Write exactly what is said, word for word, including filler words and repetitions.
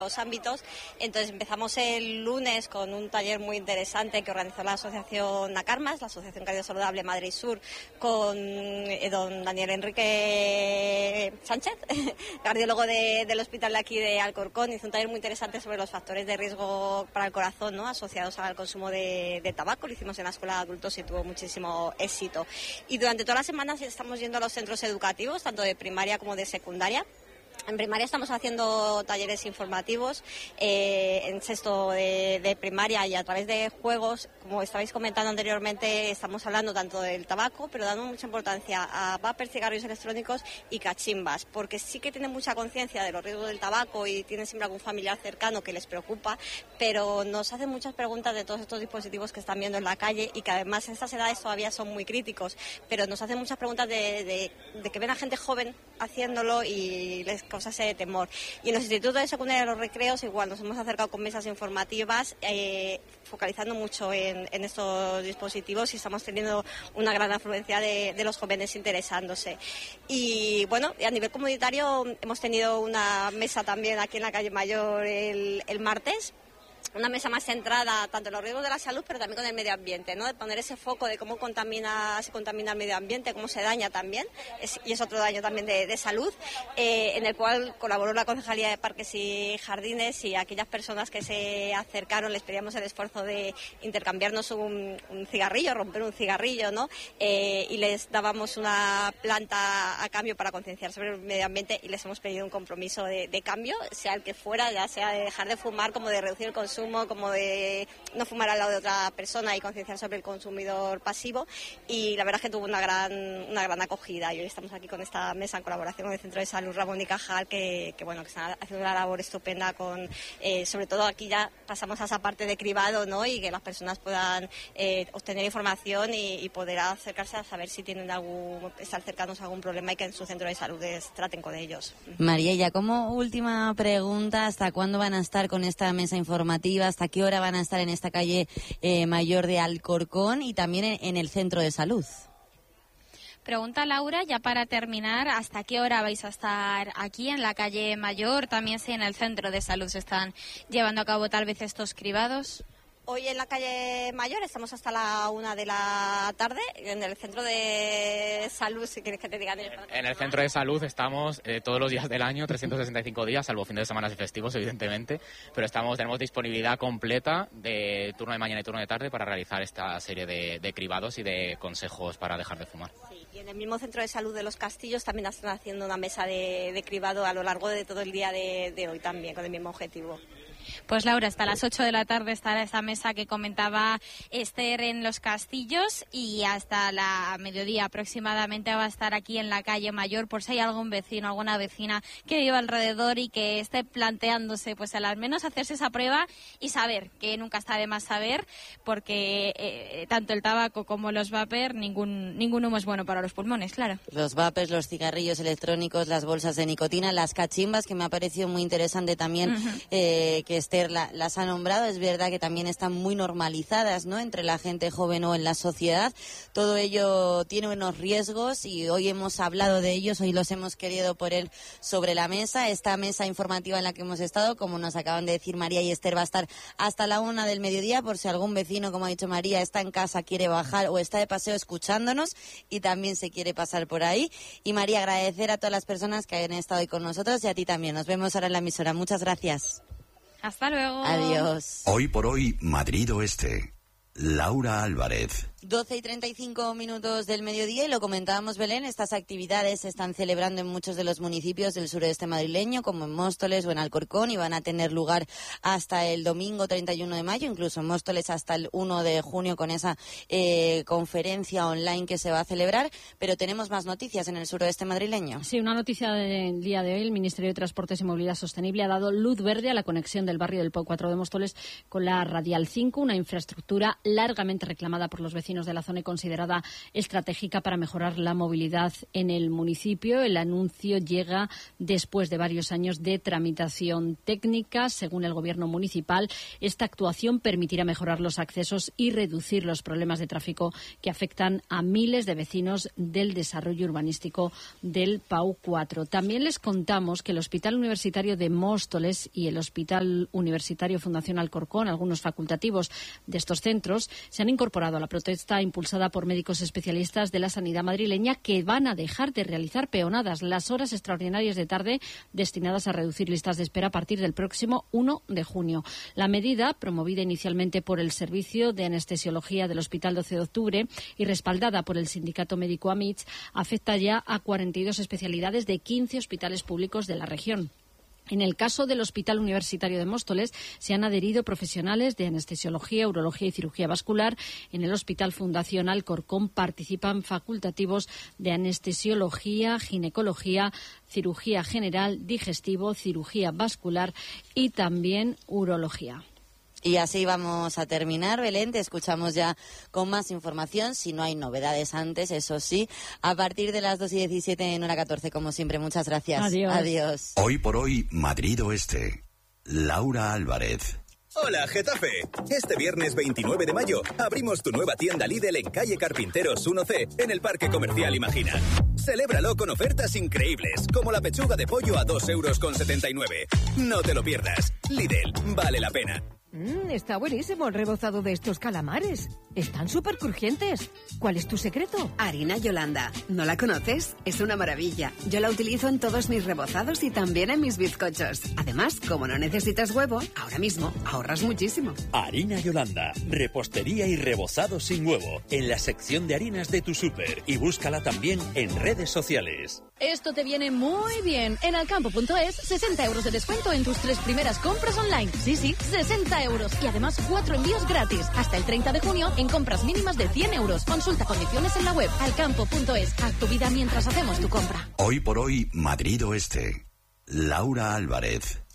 los ámbitos. Entonces empezamos el lunes con un taller muy interesante que organizó la Asociación Nacarmas, la Asociación Cardio Saludable Madrid Sur, con eh, don Daniel Enrique Sánchez, cardiólogo de, del hospital de aquí de Alcorcón. Hizo un taller muy interesante sobre los factores de riesgo para el corazón, ¿no?, asociados al consumo de, de tabaco. Lo hicimos en la escuela de adultos y tuvo muchísimo éxito. Y durante todas las semanas estamos yendo a los centros educativos, tanto de primaria como de secundaria. En primaria estamos haciendo talleres informativos, eh, en sexto de, de primaria, y a través de juegos, como estabais comentando anteriormente, estamos hablando tanto del tabaco, pero dando mucha importancia a vapers, cigarrillos electrónicos y cachimbas, porque sí que tienen mucha conciencia de los riesgos del tabaco y tienen siempre algún familiar cercano que les preocupa, pero nos hacen muchas preguntas de todos estos dispositivos que están viendo en la calle y que además en estas edades todavía son muy críticos, pero nos hacen muchas preguntas de, de, de que ven a gente joven haciéndolo y les causa ese temor. Y en los institutos de secundaria, los recreos, igual nos hemos acercado con mesas informativas, eh, focalizando mucho en, en estos dispositivos, y estamos teniendo una gran afluencia de, de los jóvenes interesándose. Y bueno, a nivel comunitario hemos tenido una mesa también aquí en la calle Mayor el, el martes. Una mesa más centrada tanto en los riesgos de la salud, pero también con el medio ambiente, ¿no? De poner ese foco de cómo contamina, se contamina el medio ambiente, cómo se daña también, es, y es otro daño también de, de salud, eh, en el cual colaboró la Concejalía de Parques y Jardines, y aquellas personas que se acercaron les pedíamos el esfuerzo de intercambiarnos un, un cigarrillo, romper un cigarrillo, ¿no? Eh, y les dábamos una planta a cambio para concienciar sobre el medio ambiente, y les hemos pedido un compromiso de, de cambio, sea el que fuera, ya sea de dejar de fumar, como de reducir el consumo, como de no fumar al lado de otra persona y concienciar sobre el consumidor pasivo. Y la verdad es que tuvo una gran una gran acogida, y hoy estamos aquí con esta mesa en colaboración con el Centro de Salud Ramón y Cajal, que, que bueno, que están haciendo una labor estupenda con, eh, sobre todo aquí ya pasamos a esa parte de cribado, ¿no?, y que las personas puedan eh, obtener información y, y poder acercarse a saber si tienen algún, estar cercanos a algún problema, y que en su centro de salud es, traten con ellos. María, ya como última pregunta, ¿hasta cuándo van a estar con esta mesa informativa? ¿Hasta qué hora van a estar en esta calle eh, Mayor de Alcorcón y también en, en el centro de salud? Pregunta Laura, ya para terminar, ¿hasta qué hora vais a estar aquí en la calle Mayor? También si en el centro de salud se están llevando a cabo tal vez estos cribados. Hoy en la calle Mayor estamos hasta la una de la tarde. En el centro de salud, si quieres que te diga. En, en el centro de salud estamos eh, todos los días del año, trescientos sesenta y cinco días, salvo fines de semana y festivos, evidentemente. Pero estamos tenemos disponibilidad completa de turno de mañana y turno de tarde para realizar esta serie de, de cribados y de consejos para dejar de fumar. Sí, y en el mismo centro de salud de Los Castillos también están haciendo una mesa de, de cribado a lo largo de todo el día de, de hoy también, con el mismo objetivo. Pues Laura, hasta las ocho de la tarde estará esa mesa que comentaba Esther en Los Castillos, y hasta la mediodía aproximadamente va a estar aquí en la calle Mayor, por si hay algún vecino, alguna vecina que viva alrededor y que esté planteándose, pues al menos hacerse esa prueba y saber, que nunca está de más saber, porque eh, tanto el tabaco como los vapers, ningún, ningún humo es bueno para los pulmones, claro. Los vapers, los cigarrillos electrónicos, las bolsas de nicotina, las cachimbas, que me ha parecido muy interesante también, uh-huh. eh, que Esther la, las ha nombrado. Es verdad que también están muy normalizadas, ¿no?, entre la gente joven o en la sociedad. Todo ello tiene unos riesgos y hoy hemos hablado de ellos, hoy los hemos querido poner sobre la mesa. Esta mesa informativa en la que hemos estado, como nos acaban de decir María y Esther, va a estar hasta la una del mediodía, por si algún vecino, como ha dicho María, está en casa, quiere bajar o está de paseo escuchándonos y también se quiere pasar por ahí. Y María, agradecer a todas las personas que hayan estado hoy con nosotros, y a ti también. Nos vemos ahora en la emisora. Muchas gracias. Hasta luego. Adiós. Hoy por hoy, Madrid Oeste. Laura Álvarez. doce y treinta y cinco minutos del mediodía, y lo comentábamos, Belén, estas actividades se están celebrando en muchos de los municipios del sureste madrileño, como en Móstoles o en Alcorcón, y van a tener lugar hasta el domingo treinta y uno de mayo, incluso en Móstoles hasta el uno de junio, con esa eh, conferencia online que se va a celebrar. Pero tenemos más noticias en el suroeste madrileño. Sí, una noticia del día de hoy: el Ministerio de Transportes y Movilidad Sostenible ha dado luz verde a la conexión del barrio del Pau cuatro de Móstoles con la Radial cinco, una infraestructura largamente reclamada por los vecinos vecinos de la zona y considerada estratégica para mejorar la movilidad en el municipio. El anuncio llega después de varios años de tramitación técnica. Según el Gobierno municipal, esta actuación permitirá mejorar los accesos y reducir los problemas de tráfico que afectan a miles de vecinos del desarrollo urbanístico del P A U cuatro. También les contamos que el Hospital Universitario de Móstoles y el Hospital Universitario Fundación Alcorcón, algunos facultativos de estos centros, se han incorporado a la protesta impulsada por médicos especialistas de la sanidad madrileña, que van a dejar de realizar peonadas, las horas extraordinarias de tarde destinadas a reducir listas de espera a partir del próximo uno de junio. La medida, promovida inicialmente por el Servicio de Anestesiología del Hospital doce de octubre y respaldada por el sindicato médico A M I T S, afecta ya a cuarenta y dos especialidades de quince hospitales públicos de la región. En el caso del Hospital Universitario de Móstoles se han adherido profesionales de anestesiología, urología y cirugía vascular. En el Hospital Fundación Alcorcón participan facultativos de anestesiología, ginecología, cirugía general, digestivo, cirugía vascular y también urología. Y así vamos a terminar, Belén. Te escuchamos ya con más información, si no hay novedades antes, eso sí, a partir de las dos y diecisiete en hora catorce, como siempre. Muchas gracias. Adiós. Adiós. Hoy por hoy, Madrid Oeste. Laura Álvarez. Hola, Getafe. Este viernes veintinueve de mayo abrimos tu nueva tienda Lidl en calle Carpinteros uno C, en el Parque Comercial Imagina. Celébralo con ofertas increíbles, como la pechuga de pollo a dos euros con setenta y nueve. No te lo pierdas. Lidl, vale la pena. Mm, está buenísimo el rebozado de estos calamares. Están súper crujientes. ¿Cuál es tu secreto? Harina Yolanda. ¿No la conoces? Es una maravilla. Yo la utilizo en todos mis rebozados y también en mis bizcochos. Además, como no necesitas huevo, ahora mismo ahorras muchísimo. Harina Yolanda. Repostería y rebozado sin huevo. En la sección de harinas de tu súper. Y búscala también en redes sociales. Esto te viene muy bien. En alcampo punto es, sesenta euros de descuento en tus tres primeras compras online. Sí, sí, sesenta euros. Y además cuatro envíos gratis. Hasta el treinta de junio en compras mínimas de cien euros. Consulta condiciones en la web. alcampo punto es. Haz tu vida mientras hacemos tu compra. Hoy por hoy, Madrid Oeste. Laura Álvarez.